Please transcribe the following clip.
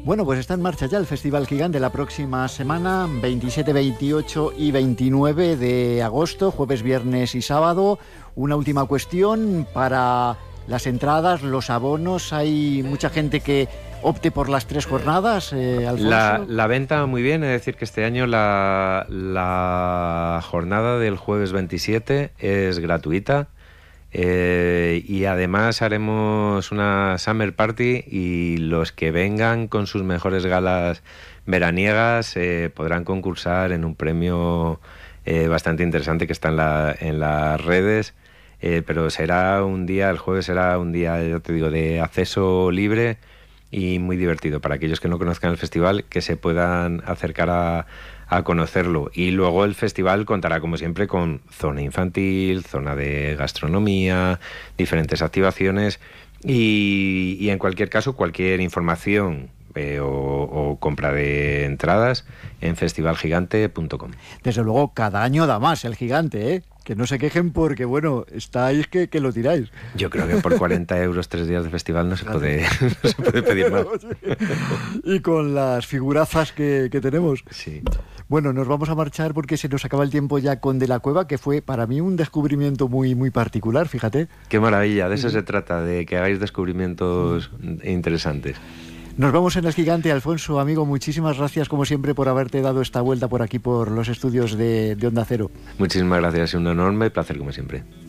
Bueno, pues está en marcha ya el Festival Gigante la próxima semana, 27, 28 y 29 de agosto, jueves, viernes y sábado. Una última cuestión para las entradas, los abonos. Hay mucha gente que opte por las 3 jornadas, Alfonso. La venta muy bien, es decir, que este año la jornada del jueves 27 es gratuita. Y además haremos una Summer Party y los que vengan con sus mejores galas veraniegas podrán concursar en un premio bastante interesante que está en las redes, pero será un día, el jueves será un día, ya te digo, de acceso libre y muy divertido para aquellos que no conozcan el festival, que se puedan acercar a conocerlo. Y luego el festival contará, como siempre, con zona infantil, zona de gastronomía, diferentes activaciones y en cualquier caso, cualquier información o compra de entradas en festivalgigante.com. Desde luego, cada año da más el Gigante, ¿eh? Que no se quejen porque, bueno, estáis que lo tiráis. Yo creo que por 40 euros 3 días de festival no se puede pedir más. Y con las figurazas que tenemos. Sí. Bueno, nos vamos a marchar porque se nos acaba el tiempo ya con De la Cueva, que fue para mí un descubrimiento muy, muy particular, fíjate. Qué maravilla, de eso se trata, de que hagáis descubrimientos interesantes. Nos vamos en el Gigante. Alfonso, amigo, muchísimas gracias como siempre por haberte dado esta vuelta por aquí por los estudios de Onda Cero. Muchísimas gracias, es un enorme placer como siempre.